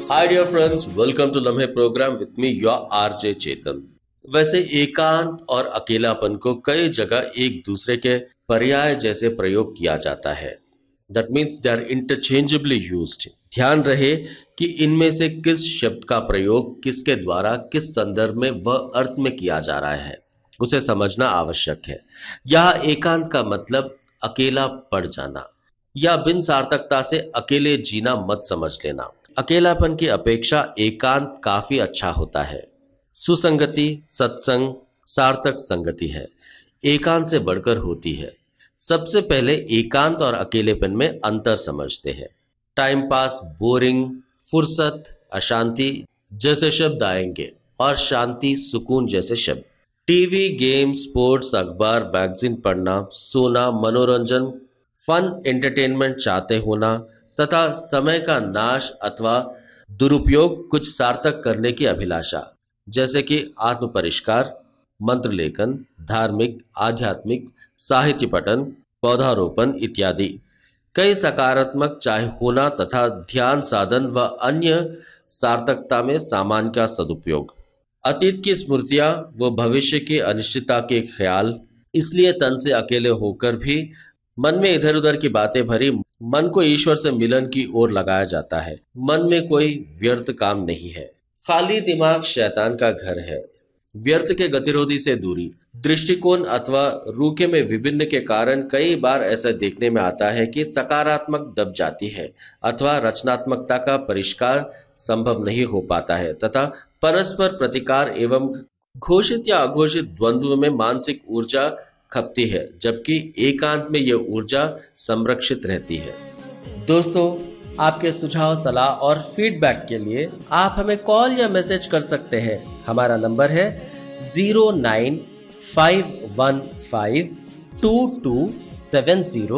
Hi dear friends, welcome to लम्हे programme with me your RJ चेतन। वैसे एकांत और अकेलापन को कई जगह एक दूसरे के पर्याय जैसे प्रयोग किया जाता है। That means they are interchangeably used. ध्यान रहे कि इनमें से किस शब्द का प्रयोग किसके द्वारा किस संदर्भ में वह अर्थ में किया जा रहा है, उसे समझना आवश्यक है। यह एकांत का मतलब अकेला पड़ जाना या बिन सार्थकता से अकेले जीना मत समझ लेना। अकेलापन की अपेक्षा एकांत काफी अच्छा होता है। सुसंगति, सत्संग, सार्थक संगति है, एकांत से बढ़कर होती है। सबसे पहले एकांत और अकेलेपन में अंतर समझते हैं। टाइम पास, बोरिंग, फुर्सत, अशांति जैसे शब्द आएंगे और शांति, सुकून जैसे शब्द। टीवी, गेम, स्पोर्ट्स, अखबार, मैगजीन पढ़ना, सोना, मनोरंजन, फन, एंटरटेनमेंट चाहते होना तथा समय का नाश अथवा दुरुपयोग, कुछ सार्थक करने की अभिलाषा, जैसे कि आत्म परिष्कार, मंत्र लेखन, धार्मिक, आध्यात्मिक, साहित्य पठन, पौधारोपण इत्यादि। कई सकारात्मक चाहे होना तथा ध्यान साधन व अन्य सार्थकता में सामान्य का सदुपयोग। अतीत की स्मृतियां व भविष्य की अनिश्चितता के ख्याल, इसलिए तन से अकेले होकर भी मन में इधर उधर की बातें भरी मन को ईश्वर से मिलन की ओर लगाया जाता है। मन में कोई व्यर्थ काम नहीं है। खाली दिमाग शैतान का घर है। व्यर्थ के गतिरोधी से दूरी, दृष्टिकोण अथवा रूखे में विभिन्न के कारण कई बार ऐसा देखने में आता है कि सकारात्मक दब जाती है अथवा रचनात्मकता का परिष्कार संभव नहीं हो पाता है तथा परस्पर प्रतिकार एवं घोषित या अघोषित द्वंद्व में मानसिक ऊर्जा खपती है, जबकि एकांत में यह ऊर्जा संरक्षित रहती है। दोस्तों, आपके सुझाव, सलाह और फीडबैक के लिए आप हमें कॉल या मैसेज कर सकते हैं। हमारा नंबर है 095152270